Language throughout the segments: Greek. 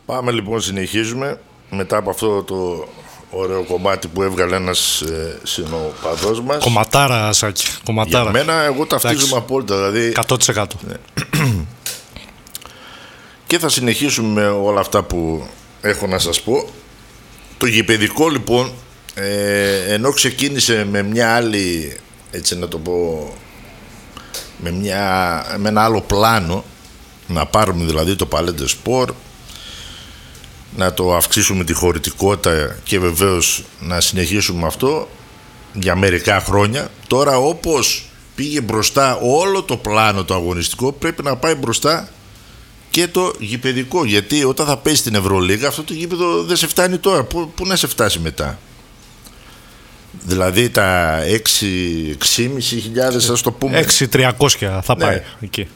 Πάμε λοιπόν, συνεχίζουμε μετά από αυτό το ωραίο κομμάτι που έβγαλε ένας συνοπαδός μας. Κομματάρα, Σάκη. Κομματάρα. Για μένα, εγώ ταυτίζομαι απόλυτα. Δηλαδή, 100%. Και θα συνεχίσουμε με όλα αυτά που έχω να σας πω. Το γηπεδικό λοιπόν, ενώ ξεκίνησε με μια άλλη, έτσι να το πω, με ένα άλλο πλάνο, να πάρουμε δηλαδή το Παλέντε Σπορ, να το αυξήσουμε τη χωρητικότητα και βεβαίως να συνεχίσουμε αυτό για μερικά χρόνια. Τώρα, όπως πήγε μπροστά όλο το πλάνο το αγωνιστικό, πρέπει να πάει μπροστά και το γηπεδικό, γιατί όταν θα παίζει στην Ευρωλίγα αυτό το γήπεδο δεν σε φτάνει τώρα. Πού να σε φτάσει μετά? Δηλαδή τα 6.500, ας το πούμε, 6.300 θα πάει, ναι, εκεί.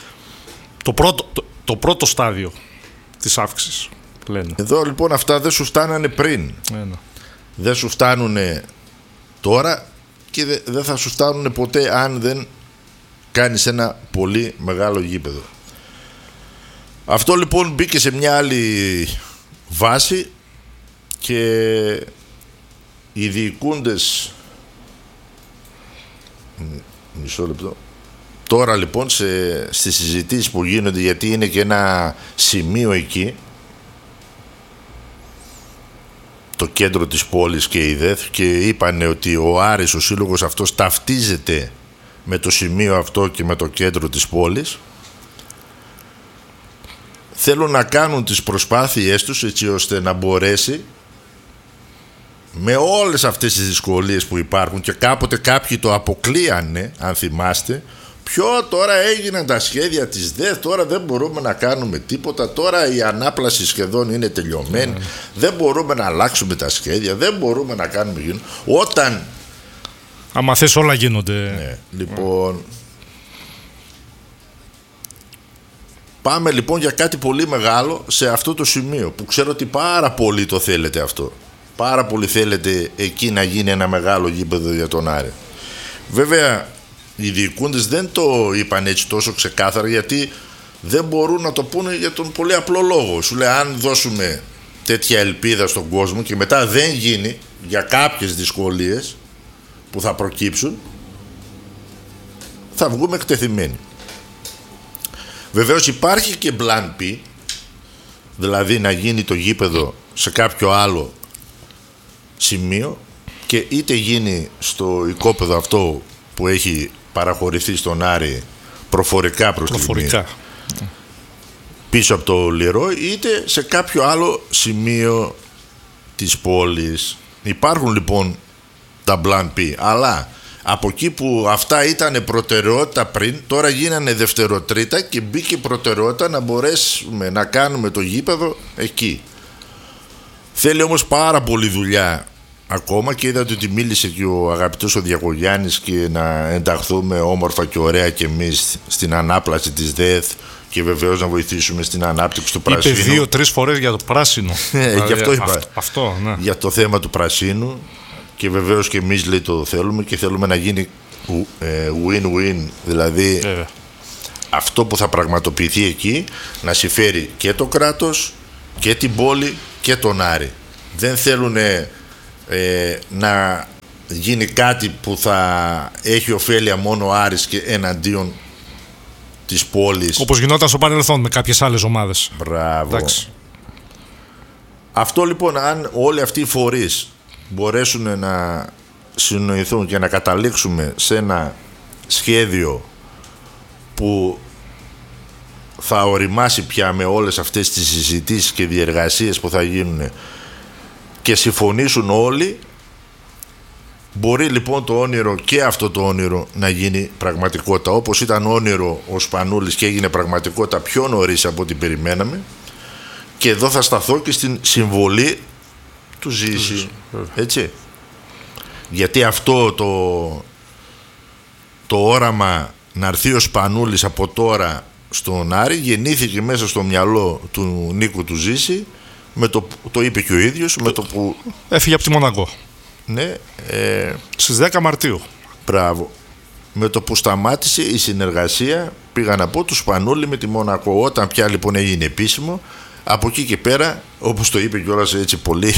Το πρώτο στάδιο της αύξησης, λένε. Εδώ λοιπόν αυτά δεν σου φτάνανε πριν, δεν σου φτάνουν τώρα και δεν θα σου φτάνουν ποτέ αν δεν κάνεις ένα πολύ μεγάλο γήπεδο. Αυτό λοιπόν μπήκε σε μια άλλη βάση και οι διοικούντες, μισό λεπτό, τώρα λοιπόν στις συζητήσεις που γίνονται, γιατί είναι και ένα σημείο εκεί, το κέντρο της πόλης και η ΔΕΘ, και είπανε ότι ο Άρης, ο σύλλογος αυτός, ταυτίζεται με το σημείο αυτό και με το κέντρο της πόλης. Θέλουν να κάνουν τις προσπάθειές τους έτσι ώστε να μπορέσει, με όλες αυτές τις δυσκολίες που υπάρχουν, και κάποτε κάποιοι το αποκλείανε, αν θυμάστε, τώρα έγιναν τα σχέδια της ΔΕΘ, τώρα δεν μπορούμε να κάνουμε τίποτα, τώρα η ανάπλαση σχεδόν είναι τελειωμένη, δεν μπορούμε να αλλάξουμε τα σχέδια, δεν μπορούμε να κάνουμε όταν... Άμα θες όλα γίνονται. Ναι, λοιπόν... Πάμε λοιπόν για κάτι πολύ μεγάλο σε αυτό το σημείο που ξέρω ότι πάρα πολύ το θέλετε αυτό. Πάρα πολύ θέλετε εκεί να γίνει ένα μεγάλο γήπεδο για τον Άρη. Βέβαια οι διοικούντες δεν το είπαν έτσι τόσο ξεκάθαρα, γιατί δεν μπορούν να το πούνε για τον πολύ απλό λόγο. Σου λέει, αν δώσουμε τέτοια ελπίδα στον κόσμο και μετά δεν γίνει για κάποιες δυσκολίες που θα προκύψουν, θα βγούμε εκτεθειμένοι. Βεβαίως υπάρχει και plan P, δηλαδή να γίνει το γήπεδο σε κάποιο άλλο σημείο, και είτε γίνει στο οικόπεδο αυτό που έχει παραχωρηθεί στον Άρη προφορικά προς τη Λιμία, πίσω από το Λιρόι, είτε σε κάποιο άλλο σημείο της πόλης. Υπάρχουν λοιπόν τα plan P, αλλά από εκεί που αυτά ήταν προτεραιότητα πριν, τώρα γίνανε δευτεροτρίτα και μπήκε προτεραιότητα να μπορέσουμε να κάνουμε το γήπεδο εκεί. Θέλει όμως πάρα πολλή δουλειά ακόμα, και είδατε ότι μίλησε και ο αγαπητός ο Διακογιάννης, και να ενταχθούμε όμορφα και ωραία και εμείς στην ανάπλαση της ΔΕΘ, και βεβαίως να βοηθήσουμε στην ανάπτυξη του πρασίνου. Είπε 2-3 φορές για το πράσινο. Γι' αυτό είπα. Αυτό, ναι. Για το θέμα του πρασίνου. Και βεβαίως και εμείς, λέει, το θέλουμε, και θέλουμε να γίνει win-win, δηλαδή αυτό που θα πραγματοποιηθεί εκεί να συμφέρει και το κράτος και την πόλη και τον Άρη. Δεν θέλουν να γίνει κάτι που θα έχει ωφέλεια μόνο ο Άρης και εναντίον της πόλης, όπως γινόταν στο παρελθόν με κάποιες άλλες ομάδες. Μπράβο. Εντάξει. Αυτό λοιπόν, αν όλοι αυτοί οι φορείς μπορέσουν να συνοηθούν και να καταλήξουμε σε ένα σχέδιο που θα οριμάσει πια με όλες αυτές τις συζητήσεις και διεργασίες που θα γίνουν, και συμφωνήσουν όλοι, μπορεί λοιπόν το όνειρο, και αυτό το όνειρο, να γίνει πραγματικότητα, όπως ήταν όνειρο ο Σπανούλης και έγινε πραγματικότητα πιο νωρίς από ό,τι περιμέναμε. Και εδώ θα σταθώ και στην συμβολή του Ζήση, έτσι, γιατί αυτό το όραμα να έρθει ο Σπανούλης από τώρα στον Άρη γεννήθηκε μέσα στο μυαλό του Νίκου του Ζήση, με το είπε και ο ίδιος, με το που έφυγε από τη Μονακό. Ναι, στις 10 Μαρτίου. Μπράβο. Με το που σταμάτησε η συνεργασία, πήγα να πω, του Σπανούλη με τη Μονακό. Όταν πια λοιπόν έγινε επίσημο, Από εκεί και πέρα, όπως το είπε κιόλας έτσι πολύ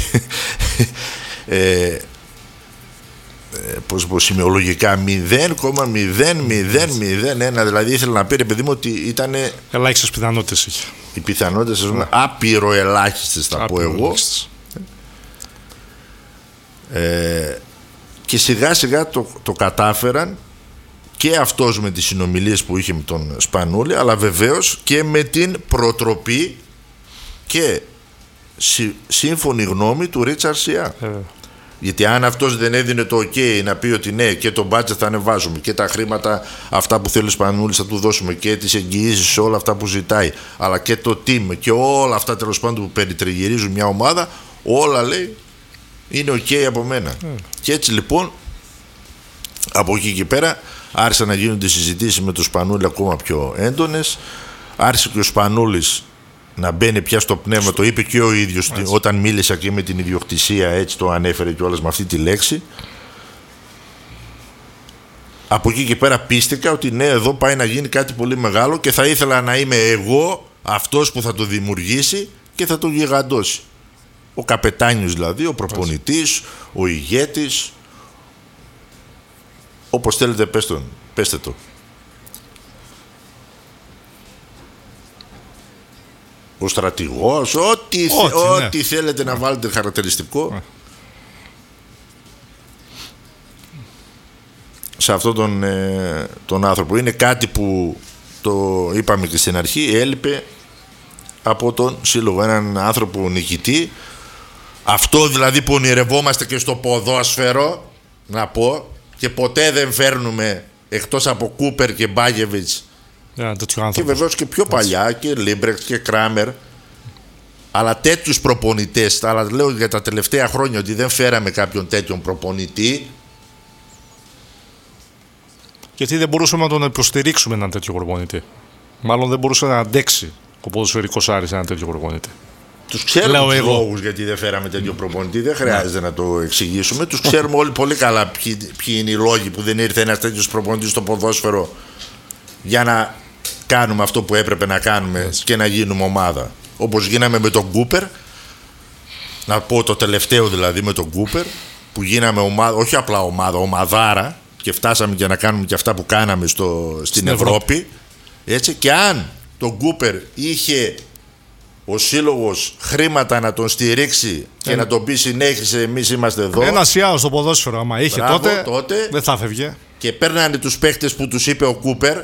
σημειολογικά 0,0001, δηλαδή ήθελε να πει, ρε παιδί μου, ότι ήταν ελάχιστες πιθανότητες είχε. Οι πιθανότητες απειροελάχιστες, θα πω εγώ. Και σιγά σιγά το κατάφεραν και αυτός με τις συνομιλίες που είχε με τον Σπανούλη, αλλά βεβαίως και με την προτροπή και σύμφωνη γνώμη του Ρίτσαρντ Σιά. Γιατί αν αυτός δεν έδινε το ok να πει ότι ναι, και το budget θα ανεβάζουμε και τα χρήματα αυτά που θέλει ο Σπανούλης θα του δώσουμε και τις εγγυήσεις σε όλα αυτά που ζητάει, αλλά και το team και όλα αυτά τέλος πάντων που περιτριγυρίζουν μια ομάδα, όλα λέει είναι ok από μένα. Και έτσι λοιπόν από εκεί και πέρα άρχισαν να γίνονται συζητήσεις με τον Σπανούλη ακόμα πιο έντονες. Άρχισε και ο Σπανούλης να μπαίνει πια στο πνεύμα, το είπε και ο ίδιος όταν μίλησα και με την ιδιοκτησία, έτσι το ανέφερε κιόλας με αυτή τη λέξη. Από εκεί και πέρα πίστηκα ότι ναι, εδώ πάει να γίνει κάτι πολύ μεγάλο και θα ήθελα να είμαι εγώ αυτός που θα το δημιουργήσει και θα το γιγαντώσει. Ο καπετάνιος δηλαδή, ο προπονητής, ο ηγέτης, όπως θέλετε πέστε το. Ο στρατηγός, ό,τι θέλετε να βάλετε χαρακτηριστικό σε αυτόν τον άνθρωπο. Είναι κάτι που το είπαμε και στην αρχή, έλειπε από τον σύλλογο, έναν άνθρωπο νικητή. Αυτό δηλαδή που ονειρευόμαστε και στο ποδόσφαιρο, να πω, και ποτέ δεν φέρνουμε εκτός από Κούπερ και Μπάγεβιτς και βεβαίως και πιο παλιά και Λίμπρεξ και Κράμερ, αλλά τέτοιους προπονητές, αλλά λέω για τα τελευταία χρόνια ότι δεν φέραμε κάποιον τέτοιον προπονητή. Γιατί δεν μπορούσαμε να τον υποστηρίξουμε έναν τέτοιο προπονητή. Μάλλον δεν μπορούσε να αντέξει ο ποδοσφαιρικός Άρης έναν τέτοιο προπονητή. Τους ξέρουμε τους λόγους γιατί δεν φέραμε τέτοιο προπονητή, δεν χρειάζεται να το εξηγήσουμε. Τους ξέρουμε όλοι πολύ καλά ποιοι είναι οι λόγοι που δεν ήρθε ένας τέτοιος προπονητής στο ποδόσφαιρο για να κάνουμε αυτό που έπρεπε να κάνουμε και να γίνουμε ομάδα. Όπως γίναμε με τον Κούπερ, να πω το τελευταίο δηλαδή με τον Κούπερ, που γίναμε ομάδα, όχι απλά ομάδα, ομαδάρα, και φτάσαμε και να κάνουμε και αυτά που κάναμε στην Ευρώπη. Έτσι, και αν τον Κούπερ είχε ο σύλλογος χρήματα να τον στηρίξει και να τον πει συνέχισε, εμείς είμαστε εδώ. Ένα Σιάο στο ποδόσφαιρο, άμα είχε τότε δεν θα φεύγε. Και παίρνανε τους παίχτες που τους είπε ο Κούπερ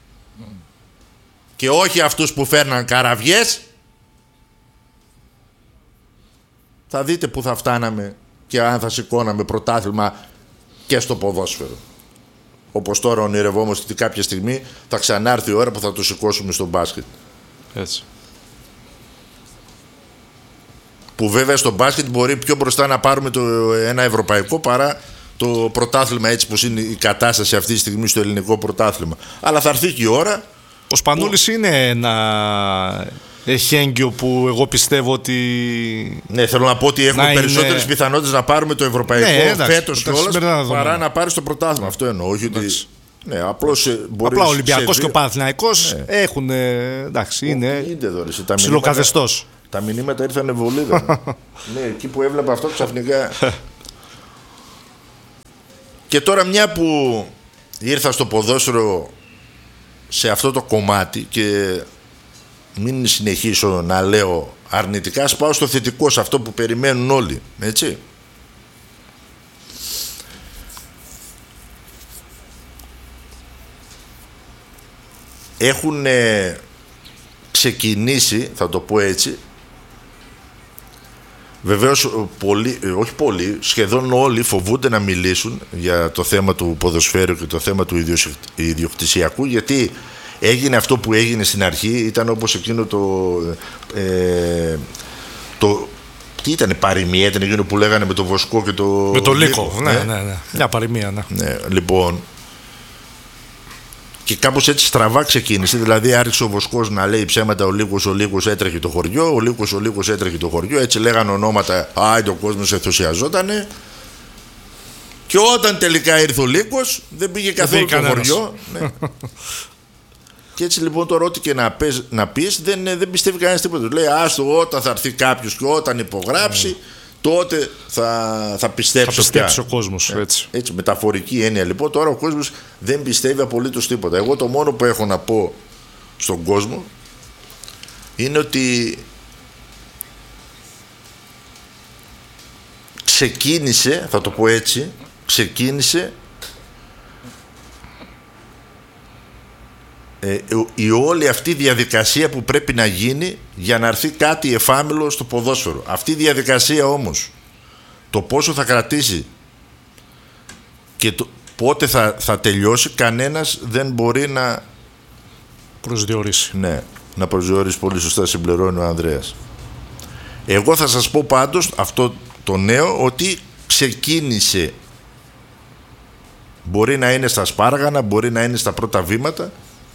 και όχι αυτούς που φέρναν καραβιές, θα δείτε που θα φτάναμε και αν θα σηκώναμε πρωτάθλημα και στο ποδόσφαιρο. Όπως τώρα ονειρευόμαστε ότι κάποια στιγμή θα ξανάρθει η ώρα που θα το σηκώσουμε στο μπάσκετ. Έτσι. Που βέβαια στο μπάσκετ μπορεί πιο μπροστά να πάρουμε ένα ευρωπαϊκό παρά το πρωτάθλημα, έτσι πως είναι η κατάσταση αυτή τη στιγμή στο ελληνικό πρωτάθλημα. Αλλά θα έρθει και η ώρα. Ο Σπανούλης είναι ένα εχέγγυο που εγώ πιστεύω ότι. Ναι, θέλω να πω ότι έχουμε περισσότερες πιθανότητες να πάρουμε το ευρωπαϊκό φέτος κιόλας παρά να πάρει το πρωτάθλημα. Αυτό εννοώ. Όχι ότι. Ναι, απλώς απλά ο Ολυμπιακός και ο Παναθηναϊκός έχουν. Εντάξει, είναι ψιλοκαθεστώς. Τα μηνύματα ήρθανε βολίδα. Ναι, εκεί που έβλεπα αυτό ξαφνικά. Και τώρα μια που ήρθα στο ποδόσφαιρο σε αυτό το κομμάτι και μην συνεχίσω να λέω αρνητικά, πάω στο θετικό, σε αυτό που περιμένουν όλοι, έτσι. Έχουν ξεκινήσει, θα το πω έτσι, βεβαίως όχι πολλοί, σχεδόν όλοι φοβούνται να μιλήσουν για το θέμα του ποδοσφαίρου και το θέμα του ιδιοκτησιακού, γιατί έγινε αυτό που έγινε στην αρχή, ήταν όπως εκείνο τι ήταν, παροιμία, ήταν εκείνο που λέγανε με το Βοσκό και το... Με το Λύκο, ναι. Μια παροιμία, ναι. Λοιπόν, και κάπως έτσι στραβά ξεκίνησε, δηλαδή άρχισε ο Βοσκός να λέει ψέματα, ο Λύκος έτρεχε το χωριό, ο Λύκος έτρεχε το χωριό, έτσι λέγανε ονόματα, ο κόσμος ενθουσιαζότανε. Και όταν τελικά ήρθε ο Λύκος, δεν πήγε καθόλου το χωριό. Ναι. Και έτσι λοιπόν τώρα ό,τι και να πεις δεν πιστεύει κανένας τίποτα. Λέει άστο, όταν θα έρθει κάποιος και όταν υπογράψει, τότε θα πιστέψει. Θα πιστέψει ο κόσμος. Έτσι, μεταφορική έννοια λοιπόν. Τώρα ο κόσμος δεν πιστεύει απολύτως τίποτα. Εγώ το μόνο που έχω να πω στον κόσμο είναι ότι ξεκίνησε, θα το πω έτσι, η όλη αυτή η διαδικασία που πρέπει να γίνει για να έρθει κάτι εφάμιλο στο ποδόσφαιρο. Αυτή η διαδικασία όμως, το πόσο θα κρατήσει και πότε θα τελειώσει, κανένας δεν μπορεί να προσδιορίσει. Ναι, να προσδιορίσει. Πολύ σωστά συμπληρώνει ο Ανδρέας. Εγώ θα σας πω πάντως αυτό το νέο, ότι ξεκίνησε. Μπορεί να είναι στα σπάργανα, μπορεί να είναι στα πρώτα βήματα.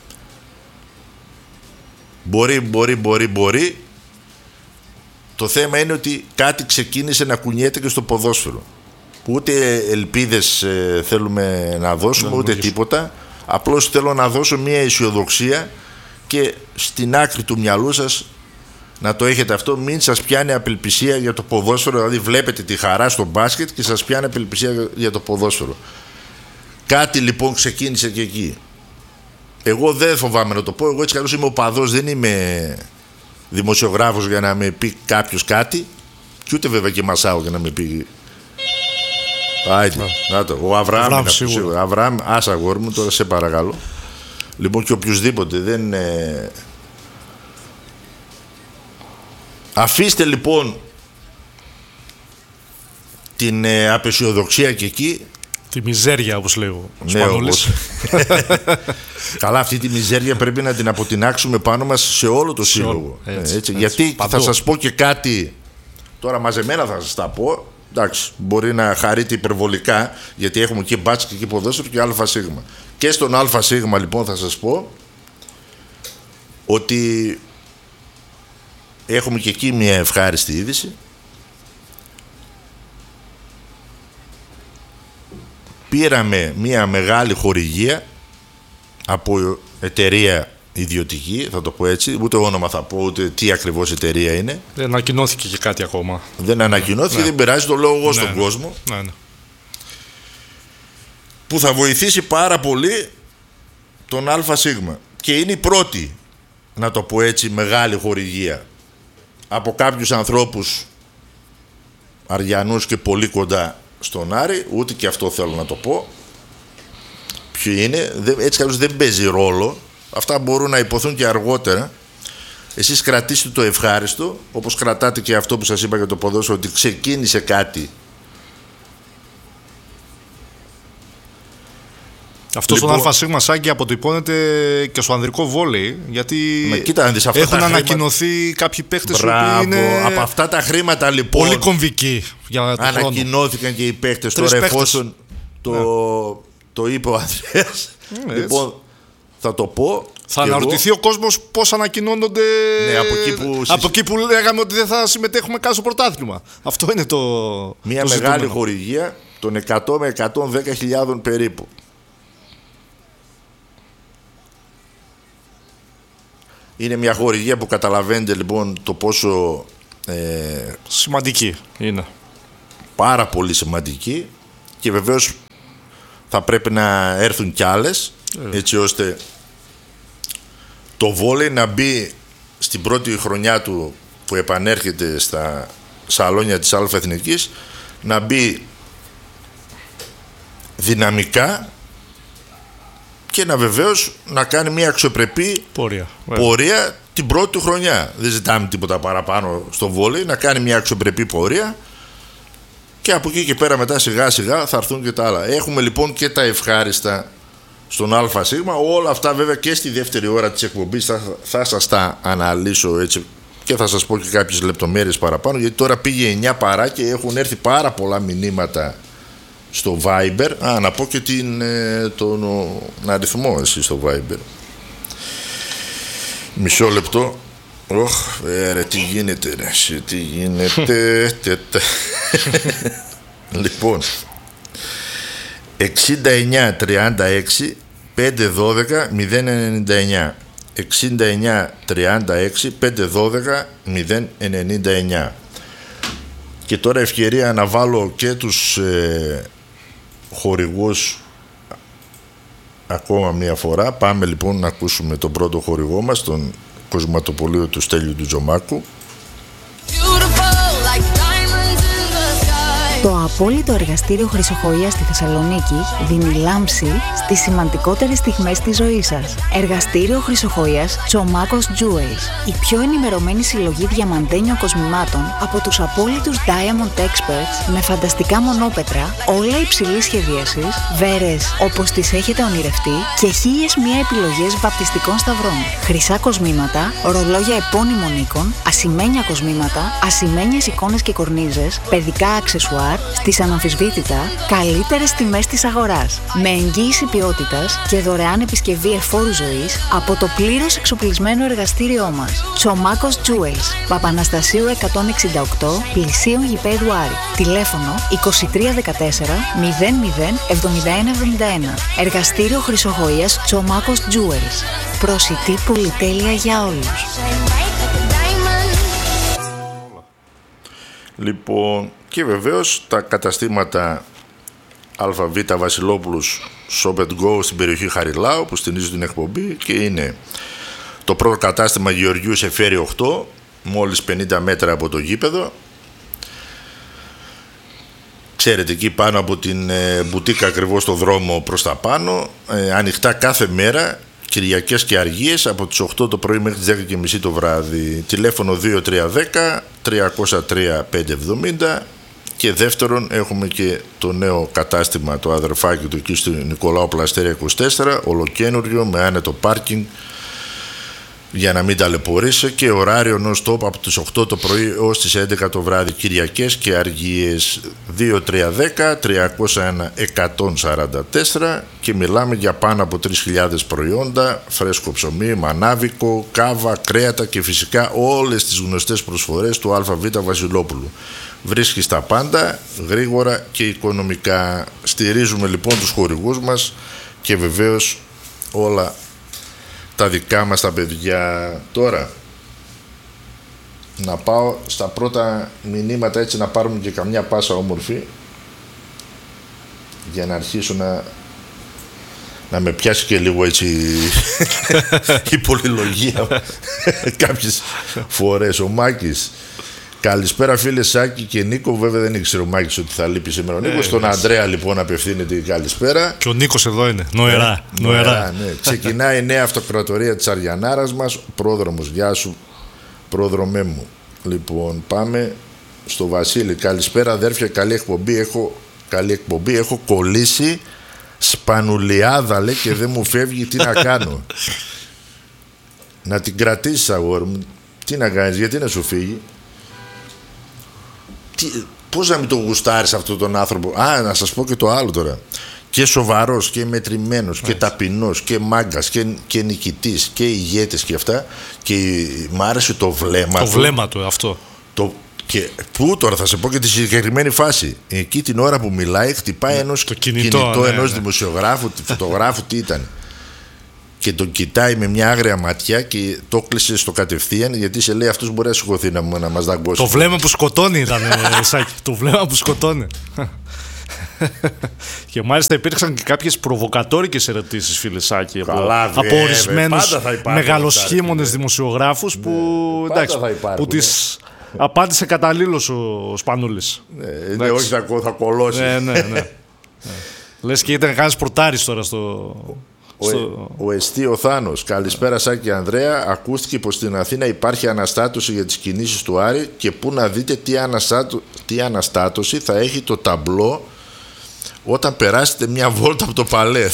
Μπορεί. Το θέμα είναι ότι κάτι ξεκίνησε να κουνιέται και στο ποδόσφαιρο. Ούτε ελπίδες θέλουμε να δώσουμε, ούτε τίποτα. Απλώς θέλω να δώσω μια αισιοδοξία και στην άκρη του μυαλού σας να το έχετε αυτό. Μην σας πιάνει απελπισία για το ποδόσφαιρο. Δηλαδή βλέπετε τη χαρά στο μπάσκετ και σας πιάνει απελπισία για το ποδόσφαιρο. Κάτι λοιπόν ξεκίνησε και εκεί. Εγώ δεν φοβάμαι να το πω. Εγώ έτσι καλώς είμαι οπαδός, δεν είμαι δημοσιογράφος για να με πει κάποιος κάτι. Και ούτε βέβαια και μασάω για να με πει. Άιτε, ο Αβραάμ είναι σίγουρα. Αβραάμ, άσα αγόρι μου, τώρα σε παρακαλώ. Λοιπόν, και οποιουσδήποτε δεν. Αφήστε λοιπόν την απεσιοδοξία και εκεί. Τη μιζέρια, όπως λέει ο Σπανούλης. Καλά, αυτή τη μιζέρια πρέπει να την αποτινάξουμε πάνω μας σε όλο το σύλλογο. Έτσι. Γιατί θα σας πω και κάτι. Τώρα μαζεμένα θα σας τα πω. Εντάξει, μπορεί να χαρείτε υπερβολικά, γιατί έχουμε και μπάσκετ και ποδόσφαιρο και ΑΣ. Και στον ΑΣ λοιπόν θα σας πω ότι έχουμε και εκεί μια ευχάριστη είδηση. Πήραμε μια μεγάλη χορηγία από εταιρεία ιδιωτική, θα το πω έτσι, ούτε όνομα θα πω, ούτε τι ακριβώς εταιρεία είναι. Δεν ανακοινώθηκε και κάτι ακόμα. Δεν ανακοινώθηκε, δεν πειράζει, το λέω εγώ στον κόσμο. Ναι. Που θα βοηθήσει πάρα πολύ τον ΑΣ. Και είναι η πρώτη, να το πω έτσι, μεγάλη χορηγία από κάποιους ανθρώπους αριανούς και πολύ κοντά στον Άρη, ούτε και αυτό θέλω να το πω. Ποιο είναι, έτσι καλώς δεν παίζει ρόλο. Αυτά μπορούν να υποθούν και αργότερα. Εσείς κρατήστε το ευχάριστο, όπως κρατάτε και αυτό που σας είπα για το ποδόσφαιρο, ότι ξεκίνησε κάτι. Αυτό λοιπόν, στον ΑΣ Σάγκη αποτυπώνεται και στο ανδρικό βόλεϊ, γιατί έχουν ανακοινωθεί κάποιοι παίχτες που είναι από αυτά τα χρήματα λοιπόν πολύ κομβικοί για τον ανακοινώθηκαν και οι παίχτες. Τώρα εφόσον το είπε ο Ανδρέας, λοιπόν θα το πω. Θα αναρωτηθεί ο κόσμος πώς ανακοινώνονται από εκεί που λέγαμε ότι δεν θα συμμετέχουμε καν στο πρωτάθλημα. Αυτό είναι μια μεγάλη χορηγία των 100 με 110.000 περίπου. Είναι μια χορηγία που καταλαβαίνετε λοιπόν το πόσο σημαντική είναι. Πάρα πολύ σημαντική, και βεβαίως θα πρέπει να έρθουν κι άλλες έτσι ώστε το βόλεϊ να μπει στην πρώτη χρονιά του που επανέρχεται στα σαλόνια της ΑΕ, να μπει δυναμικά και να βεβαίως να κάνει μια αξιοπρεπή πορεία την πρώτη του χρονιά. Δεν ζητάμε τίποτα παραπάνω στο βόλεϊ, να κάνει μια αξιοπρεπή πορεία και από εκεί και πέρα μετά σιγά σιγά θα έρθουν και τα άλλα. Έχουμε λοιπόν και τα ευχάριστα στον ΑΣ. Όλα αυτά βέβαια και στη δεύτερη ώρα της εκπομπής θα σας τα αναλύσω έτσι και θα σας πω και κάποιες λεπτομέρειες παραπάνω, γιατί τώρα πήγε 9 παρά και έχουν έρθει πάρα πολλά μηνύματα στο Viber. Να πω και τον αριθμό εσύ στο Viber. Μισό λεπτό. Ρε, τι γίνεται ρε, τι γίνεται. Λοιπόν 69 36 512 099 6936 512 099. Και τώρα ευκαιρία να βάλω και τους χορηγούς ακόμα μία φορά. Πάμε λοιπόν να ακούσουμε τον πρώτο χορηγό μας, τον κοσματοπωλείο του Στέλιου του Τζομάκου. Το απόλυτο εργαστήριο χρυσοχοΐας στη Θεσσαλονίκη δίνει λάμψη στις σημαντικότερες στιγμές της ζωής σας. Εργαστήριο χρυσοχοΐας Τσομάκος Jewels. Η πιο ενημερωμένη συλλογή διαμαντένιων κοσμημάτων από τους απόλυτους Diamond Experts με φανταστικά μονόπετρα, όλα υψηλής σχεδίασης, βέρες όπως τις έχετε ονειρευτεί και 1001 επιλογές βαπτιστικών σταυρών. Χρυσά κοσμήματα, ρολόγια επώνυμων οίκων, ασημένια κοσμήματα, ασημένιες εικόνες και κορνίζες, παιδικά αξεσουάρ στις αναμφισβήτητα καλύτερες τιμές της αγοράς. Με εγγύηση ποιότητας και δωρεάν επισκευή εφόρου ζωής από το πλήρως εξοπλισμένο εργαστήριό μας. Τσομάκος Jewels, Παπαναστασίου 168, πλησίον γηπέδου Άρη. Τηλέφωνο 2314 00 7171. Εργαστήριο χρυσοχοΐας Τσομάκος Jewels. Προσιτή πολυτέλεια για όλους. Λοιπόν, και βεβαίως τα καταστήματα ΑΒ Βασιλόπουλους Shop & Go στην περιοχή Χαριλάου που στηρίζει την εκπομπή, και είναι το πρώτο κατάστημα Γεωργίου Σεφέρη 8, μόλις 50 μέτρα από το γήπεδο. Ξέρετε, εκεί πάνω από την μπουτίκα, ακριβώς στο δρόμο προς τα πάνω, ανοιχτά κάθε μέρα, Κυριακές και Αργίες από τις 8 το πρωί μέχρι τις 10:30 το βράδυ. Τηλέφωνο 2310 303 570. Και δεύτερον, έχουμε και το νέο κατάστημα, το αδερφάκι του εκεί στο Νικολάου Πλαστέρια 24, ολοκένουργιο με άνετο πάρκινγκ για να μην ταλαιπωρήσει, και ωράριο non-stop από τις 8 το πρωί έως τις 11 το βράδυ, Κυριακές και Αργίες. 2310 301 144. Και μιλάμε για πάνω από 3.000 προϊόντα, φρέσκο ψωμί, μανάβικο, κάβα, κρέατα και φυσικά όλες τις γνωστές προσφορές του ΑΒ Βασιλόπουλου. Βρίσκεις τα πάντα γρήγορα και οικονομικά. Στηρίζουμε λοιπόν τους χορηγούς μας και βεβαίως όλα τα δικά μας τα παιδιά. Τώρα να πάω στα πρώτα μηνύματα, έτσι να πάρουμε και καμιά πάσα όμορφη για να αρχίσω να με πιάσει και λίγο έτσι η πολυλογία κάποιες φορές. Ο Μάκης: καλησπέρα φίλε Σάκη και Νίκο. Βέβαια δεν ήξερε ο Μάκης ότι θα λείπει σήμερα ο Νίκος. Στον Ανδρέα λοιπόν απευθύνεται η καλησπέρα. Και ο Νίκος εδώ είναι. Νοερά. Ναι. Ξεκινάει η νέα αυτοκρατορία της Αριανάρας μας. Πρόδρομος, γεια σου πρόδρομέ μου. Λοιπόν, πάμε στο Βασίλη. Καλησπέρα αδέρφια, καλή εκπομπή. Έχω κολλήσει σπανουλιάδα, λέει, και δεν μου φεύγει. Τι να κάνω? Να την κρατήσεις, αγόρι μου. Τι να κάνεις, γιατί να σου φύγει? Πώς να μην τον γουστάρεις αυτόν τον άνθρωπο? Να σας πω και το άλλο τώρα. Και σοβαρός και μετρημένος και ταπεινός και μάγκας και νικητής και ηγέτης και αυτά. Και μ' άρεσε το βλέμμα του. Το βλέμμα του αυτό. Και πού τώρα θα σε πω και τη συγκεκριμένη φάση. Εκεί την ώρα που μιλάει χτυπάει ενός κινητό ενός δημοσιογράφου, φωτογράφου, τι ήταν. Και τον κοιτάει με μια άγρια ματιά και το κλείσε στο κατευθείαν, γιατί σε λέει αυτός μπορεί να σηκωθεί να μας δαγκώσει. Το βλέμμα που σκοτώνει ήταν, Σάκη. Το βλέμμα που σκοτώνει. Και μάλιστα υπήρξαν και κάποιες προβοκατόρικες ερωτήσεις, φίλε Σάκη, από ορισμένους μεγαλοσχήμονες δημοσιογράφους που τις απάντησε καταλήλως ο Σπανούλης. Ναι, όχι, θα κολώσει. Ναι. Λες και ήταν να κάνεις πορτάρις τώρα στο... Ο Εστί Θάνος: καλησπέρα Σάκη και Ανδρέα. Ακούστηκε πως στην Αθήνα υπάρχει αναστάτωση για τις κινήσεις του Άρη, και πού να δείτε τι αναστάτωση θα έχει το ταμπλό όταν περάσετε μια βόλτα από το Παλέ.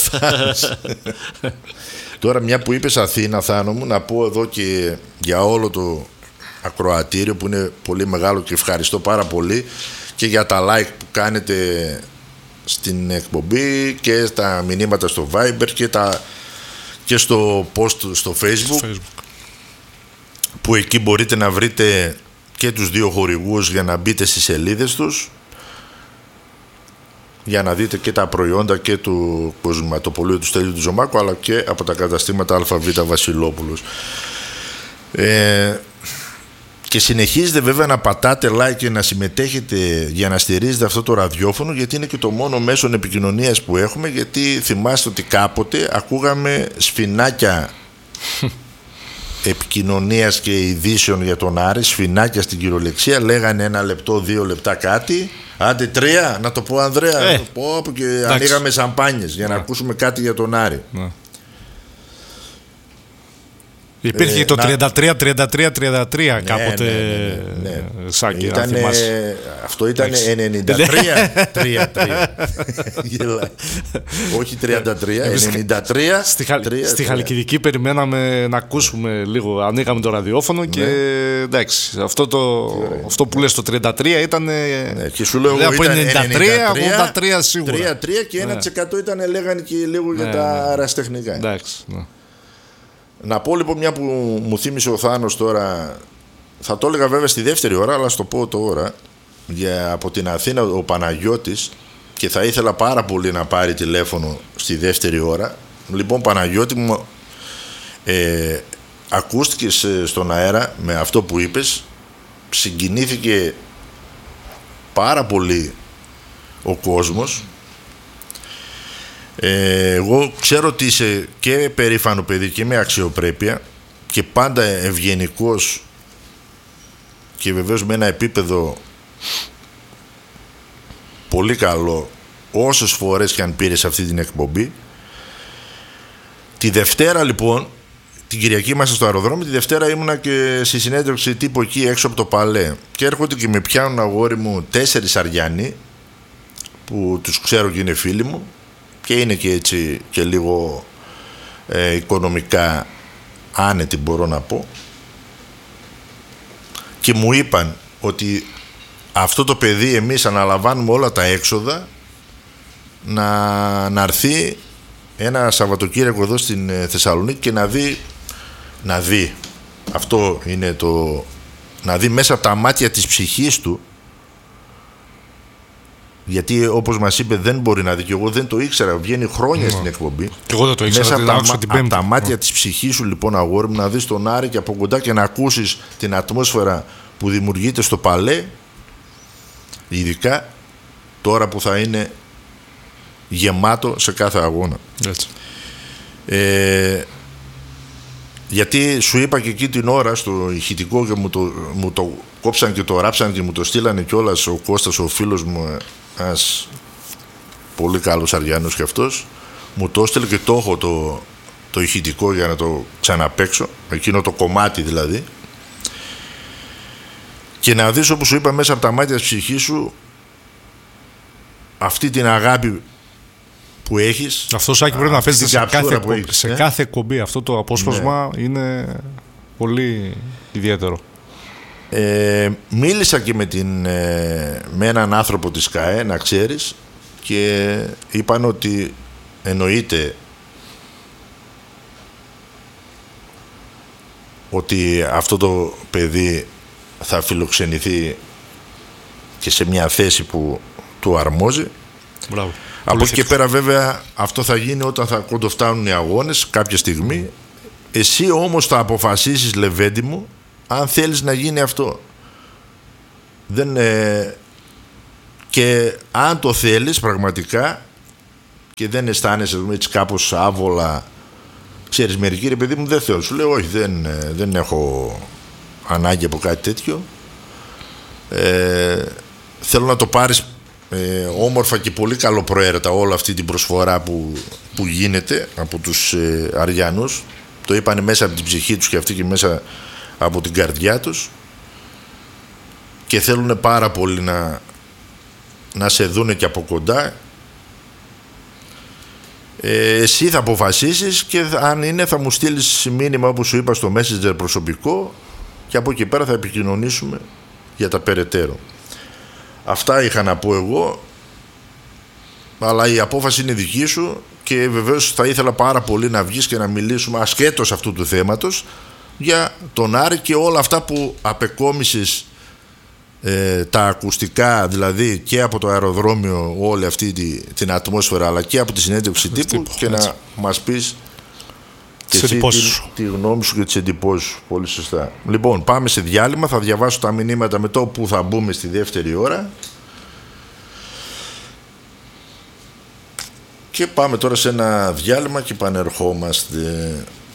Τώρα, μια που είπες Αθήνα, Θάνο μου, να πω εδώ και για όλο το ακροατήριο που είναι πολύ μεγάλο, και ευχαριστώ πάρα πολύ και για τα like που κάνετε στην εκπομπή και στα μηνύματα στο Viber και στο post στο Facebook, που εκεί μπορείτε να βρείτε και τους δύο χορηγούς για να μπείτε στις σελίδες τους. για να δείτε και τα προϊόντα και του κοσματοπολίου του Στέλιου του Ζωμάκου, αλλά και από τα καταστήματα ΑΒ Βασιλόπουλος. Και συνεχίζετε βέβαια να πατάτε like και να συμμετέχετε για να στηρίζετε αυτό το ραδιόφωνο, γιατί είναι και το μόνο μέσο επικοινωνίας που έχουμε. Γιατί θυμάστε ότι κάποτε ακούγαμε σφινάκια επικοινωνίας και ειδήσεων για τον Άρη, σφινάκια στην κυριολεξία, λέγανε 1 λεπτό, 2 λεπτά κάτι, άντε 3, να το πω Ανδρέα, να το πω, και ανοίγαμε σαμπάνιες για να ακούσουμε κάτι για τον Άρη. Υπήρχε το 33-33-33 κάποτε. Ναι. Σάκη, αν θυμάσαι. Αυτό ήταν 93-3-3. Όχι 33, 93. Στη Χαλκιδική περιμέναμε να ακούσουμε λίγο. Ανοίγαμε το ραδιόφωνο και εντάξει. Αυτό που λες το 33 ήταν. Και σου λέω εγώ από 93-83 σίγουρα. 3-3 και 1% ήταν, λέγανε και λίγο για τα αεραστεχνικά. Εντάξει. Να πω λοιπόν, μια που μου θύμισε ο Θάνος τώρα, θα το έλεγα βέβαια στη δεύτερη ώρα, αλλά στο πω τώρα, από την Αθήνα ο Παναγιώτης, και θα ήθελα πάρα πολύ να πάρει τηλέφωνο στη δεύτερη ώρα. Λοιπόν, Παναγιώτη μου, ακούστηκες στον αέρα με αυτό που είπες, συγκινήθηκε πάρα πολύ ο κόσμος. Εγώ ξέρω ότι είσαι και περήφανο παιδί και με αξιοπρέπεια και πάντα ευγενικός και βεβαίως με ένα επίπεδο πολύ καλό όσες φορές και αν πήρες αυτή την εκπομπή. Τη Δευτέρα λοιπόν, την Κυριακή είμαστε στο αεροδρόμιο, τη Δευτέρα ήμουνα και στη συνέντευξη τύπου εκεί έξω από το Παλέ και έρχονται και με πιάνουν, αγόρι μου, 4 Αριανοί που τους ξέρω και είναι φίλοι μου και είναι και έτσι και λίγο οικονομικά άνετοι, μπορώ να πω, και μου είπαν ότι αυτό το παιδί εμείς αναλαμβάνουμε όλα τα έξοδα να έρθει ένα Σαββατοκύριακο εδώ στην Θεσσαλονίκη και να δει αυτό είναι το, να δει μέσα από τα μάτια της ψυχής του, γιατί όπως μας είπε δεν μπορεί να δει, και εγώ δεν το ήξερα, βγαίνει χρόνια στην εκπομπή. Και εγώ δεν το ήξερα. Μέσα από τα μάτια της ψυχής σου λοιπόν, αγόρι μου, να δεις τον Άρη και από κοντά και να ακούσεις την ατμόσφαιρα που δημιουργείται στο Παλέ, ειδικά τώρα που θα είναι γεμάτο σε κάθε αγώνα. Έτσι. Γιατί σου είπα και εκεί την ώρα στο ηχητικό και μου το κόψαν και το ράψαν και μου το στείλανε κιόλας ο Κώστας, ο φίλος μου, ένας πολύ καλός Αριανός κι αυτός, μου το έστειλε και το έχω το ηχητικό για να το ξαναπαίξω, εκείνο το κομμάτι δηλαδή, και να δεις, όπως σου είπα, μέσα από τα μάτια της ψυχής σου αυτή την αγάπη που έχεις. Αυτό, Σάκη, πρέπει να παίζει σε κάθε εκπομπή. Αυτό το απόσπασμα είναι πολύ ιδιαίτερο. Μίλησα και με έναν άνθρωπο της ΚΑΕ, να ξέρεις, και είπαν ότι εννοείται ότι αυτό το παιδί θα φιλοξενηθεί και σε μια θέση που του αρμόζει. Μπράβο. Από εκεί και πέρα βέβαια αυτό θα γίνει όταν θα κοντοφτάνουν οι αγώνες κάποια στιγμή. Εσύ όμως θα αποφασίσεις, Λεβέντη μου, αν θέλεις να γίνει αυτό. Και αν το θέλεις πραγματικά και δεν αισθάνεσαι έτσι κάπως άβολα, ξέρεις, μερικοί, ρε παιδί μου, δεν θέλω, σου λέω όχι, δεν έχω ανάγκη από κάτι τέτοιο, θέλω να το πάρεις όμορφα και πολύ καλοπροαίρετα όλη αυτή την προσφορά που γίνεται από τους Αριανούς. Το είπανε μέσα από την ψυχή τους και αυτοί και μέσα από την καρδιά τους, και θέλουν πάρα πολύ να σε δούνε και από κοντά. Εσύ θα αποφασίσεις και αν είναι θα μου στείλεις μήνυμα, όπως σου είπα, στο Messenger προσωπικό, και από εκεί πέρα θα επικοινωνήσουμε για τα περαιτέρω. Αυτά είχα να πω εγώ, αλλά η απόφαση είναι δική σου και βεβαίως θα ήθελα πάρα πολύ να βγεις και να μιλήσουμε ασχέτως αυτού του θέματος για τον Άρη και όλα αυτά που απεκόμισες τα ακουστικά, δηλαδή και από το αεροδρόμιο όλη αυτή την ατμόσφαιρα, αλλά και από τη συνέντευξη τύπου, και να μας πεις και εσύ τη γνώμη σου και τις εντυπώσεις σου. Πολύ σωστά. Λοιπόν, πάμε σε διάλειμμα. Θα διαβάσω τα μηνύματα με το που θα μπούμε στη δεύτερη ώρα. Και πάμε τώρα σε ένα διάλειμμα και επανερχόμαστε.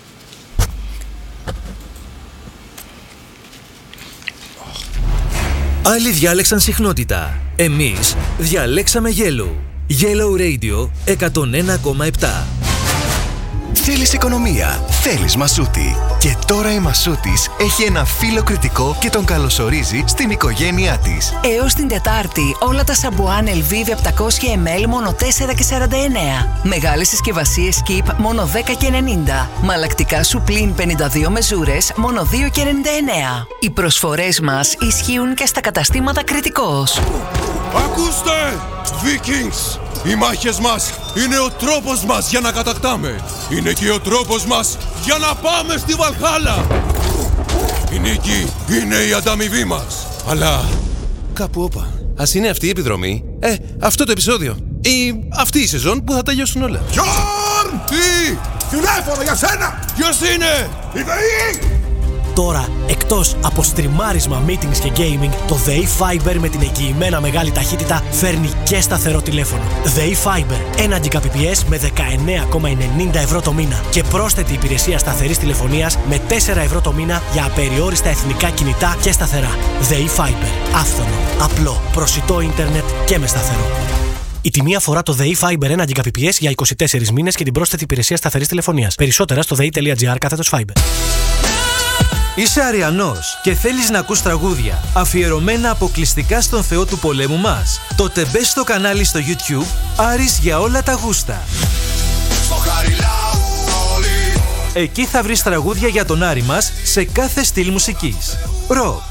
Άλλοι διάλεξαν συχνότητα. Εμείς διαλέξαμε Yellow. Yellow Radio 101,7. Θέλεις οικονομία, θέλεις Μασούτη. Και τώρα η Μασούτης έχει ένα φίλο κριτικό και τον καλωσορίζει στην οικογένειά της. Έως την Τετάρτη όλα τα σαμπουάν Elvive 700 ml μόνο 4,49. Μεγάλες συσκευασίες Keep μόνο 10,90. Μαλακτικά Supreme 52 μεζούρες μόνο 2,99. Οι προσφορές μας ισχύουν και στα καταστήματα Κριτικός. Ακούστε, Vikings! Οι μάχες μας είναι ο τρόπος μας για να κατακτάμε. Είναι και ο τρόπος μας για να πάμε στη Βαλχάλα. Η νίκη είναι η ανταμοιβή μας. Αλλά κάπου όπα. Ας είναι αυτή η επιδρομή, αυτό το επεισόδιο ή αυτή η σεζόν που θα τελειώσουν όλα. Γιόρν! Τι! Τηλέφωνο για σένα! Ποιος είναι? Η ΔΕΗ! Τώρα, εκτός από στριμάρισμα, meetings και gaming, το ΔΕΗ Fiber με την εγγυημένα μεγάλη ταχύτητα φέρνει και σταθερό τηλέφωνο. ΔΕΗ Fiber, 1 Gbps με 19,90 ευρώ το μήνα και πρόσθετη υπηρεσία σταθερής τηλεφωνίας με 4 ευρώ το μήνα για απεριόριστα εθνικά κινητά και σταθερά. ΔΕΗ Fiber, άφθονο, απλό, προσιτό ίντερνετ και με σταθερό. Η τιμή αφορά το ΔΕΗ Fiber 1 Gbps για 24 μήνες και την πρόσθετη υπηρεσία σταθερής τηλεφωνίας. Περισσότερα στο dei.gr/Fiber. Είσαι Αριανός και θέλεις να ακούς τραγούδια αφιερωμένα αποκλειστικά στον Θεό του πολέμου μας? Τότε μπες στο κανάλι στο YouTube Άρης για όλα τα γούστα. Εκεί θα βρεις τραγούδια για τον Άρη μας σε κάθε στυλ μουσικής. Ροκ,